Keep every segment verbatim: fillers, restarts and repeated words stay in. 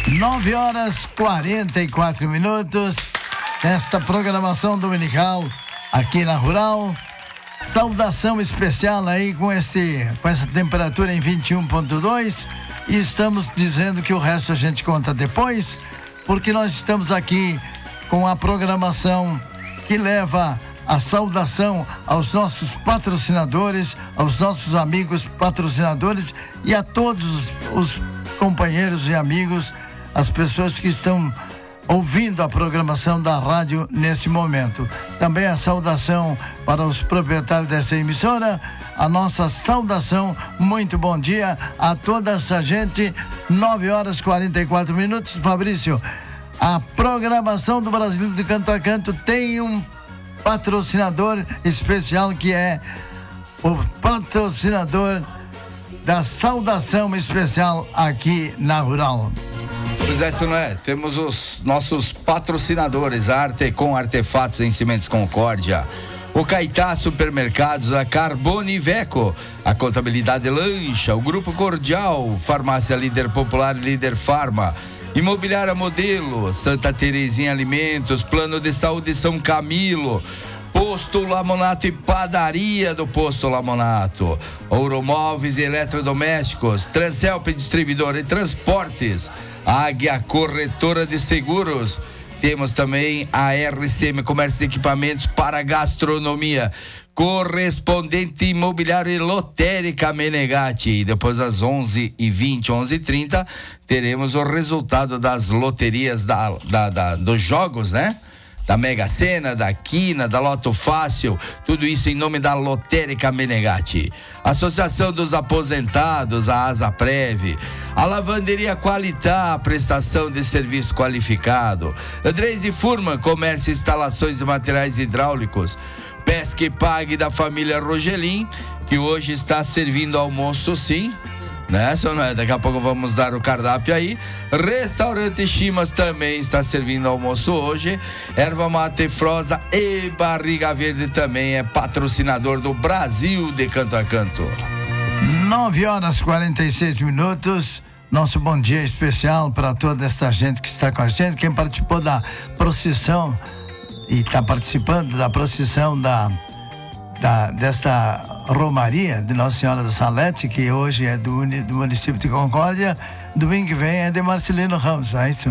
nove horas quarenta e quatro minutos. Esta programação dominical aqui na Rural. Saudação especial aí com, esse, com essa temperatura em vinte e um ponto dois. E estamos dizendo que o resto a gente conta depois, porque nós estamos aqui com a programação que leva a saudação aos nossos patrocinadores, aos nossos amigos patrocinadores e a todos os companheiros e amigos, as pessoas que estão ouvindo a programação da rádio nesse momento. Também a saudação para os proprietários dessa emissora, a nossa saudação, muito bom dia a toda essa gente. Nove horas e quarenta e quatro minutos. Fabrício, a programação do Brasil de Canto a Canto tem um patrocinador especial, que é o patrocinador da saudação especial aqui na Rural. Pois é, isso não é? Temos os nossos patrocinadores, a Artecom Artefatos em Cimentos Concórdia, o Caetá Supermercados, a Carboniveco, a Contabilidade Lancha, o Grupo Cordial, Farmácia Líder Popular e Líder Farma, Imobiliária Modelo, Santa Terezinha Alimentos, Plano de Saúde São Camilo, Posto Lamonato e Padaria do Posto Lamonato, Ouromóveis e Eletrodomésticos, Transelp Distribuidora e Transportes, Águia Corretora de Seguros. Temos também a R C M Comércio de Equipamentos para Gastronomia, Correspondente Imobiliário e Lotérica Menegatti. E depois das onze e vinte, onze e trinta, teremos o resultado das loterias da, da, da, dos jogos, né? Da Mega Sena, da Quina, da Loto Fácil, tudo isso em nome da Lotérica Menegatti. Associação dos Aposentados, a Asaprev, a Lavanderia Qualitá, prestação de serviço qualificado, Andrés e Furman, comércio e instalações de materiais hidráulicos, Pesca e Pague da família Rogelim, que hoje está servindo almoço sim, né, senhor? Daqui a pouco vamos dar o cardápio aí. Restaurante Chimas também está servindo almoço hoje. Erva Mate Frosa e Barriga Verde também é patrocinador do Brasil de Canto a Canto. nove horas e quarenta e seis minutos. Nosso bom dia especial para toda esta gente que está com a gente, quem participou da procissão e está participando da procissão da Da, desta Romaria de Nossa Senhora da Salete, que hoje é do, do município de Concórdia. Domingo que vem é de Marcelino Ramos. É isso,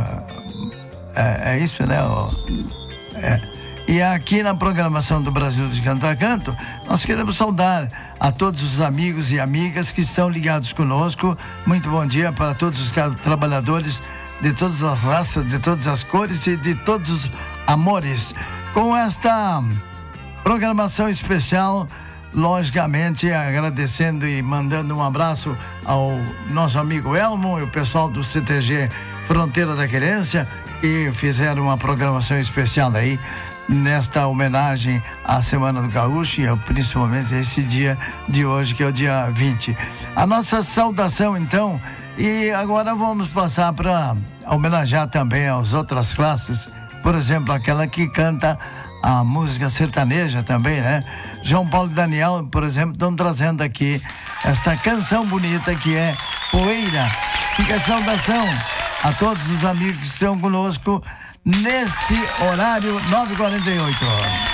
é, é isso, né? O, é. E aqui na programação do Brasil de Canto a Canto, nós queremos saudar a todos os amigos e amigas que estão ligados conosco. Muito bom dia para todos os trabalhadores de todas as raças, de todas as cores e de todos os amores. Com esta programação especial, logicamente agradecendo e mandando um abraço ao nosso amigo Elmo e o pessoal do C T G Fronteira da Querência, que fizeram uma programação especial aí nesta homenagem à Semana do Gaúcho e principalmente esse dia de hoje, que é o dia vinte. A nossa saudação então, e agora vamos passar para homenagear também as outras classes, por exemplo, aquela que canta a música sertaneja também, né? João Paulo e Daniel, por exemplo, estão trazendo aqui esta canção bonita que é Poeira. Fica a saudação a todos os amigos que estão conosco neste horário. Nove e quarenta e oito.